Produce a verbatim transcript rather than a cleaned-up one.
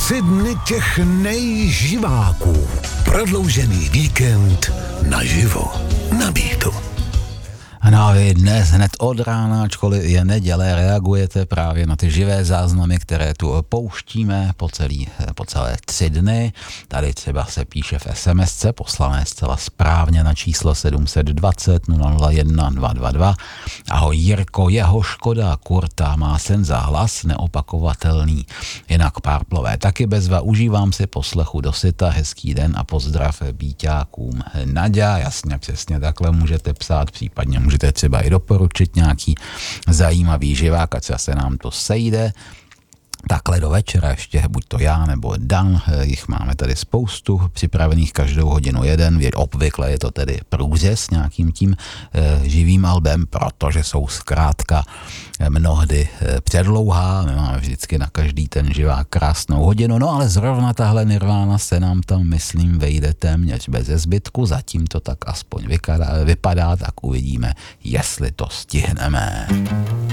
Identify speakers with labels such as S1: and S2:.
S1: Tři dny těch nejživáků. Prodloužený víkend naživo. Na Beatu.
S2: No a vy dnes hned od rána, ačkoliv je neděle, reagujete právě na ty živé záznamy, které tu pouštíme po, celý, po celé tři dny. Tady třeba se píše v SMSce, poslané zcela správně na číslo sedm set dvacet nula nula jedna dva dva dva. Ahoj Jirko, jeho Škoda Kurta má sen za hlas neopakovatelný. Jinak párplové taky bezva, užívám si poslechu do syta, hezký den a pozdrav Bíťákům. Naďa, jasně, přesně takhle můžete psát, případně můžete Můžete třeba i doporučit nějaký zajímavý živák, ať se nám to sejde. Takhle do večera ještě, buď to já nebo Dan, jich máme tady spoustu, připravených každou hodinu jeden, obvykle je to tedy průřez nějakým tím e, živým albem, protože jsou zkrátka mnohdy e, předlouhá, my máme vždycky na každý ten živák krásnou hodinu, no ale zrovna tahle Nirvana se nám tam, myslím, vejde téměř bez zbytku, zatím to tak aspoň vypadá, vypadá, tak uvidíme, jestli to stihneme.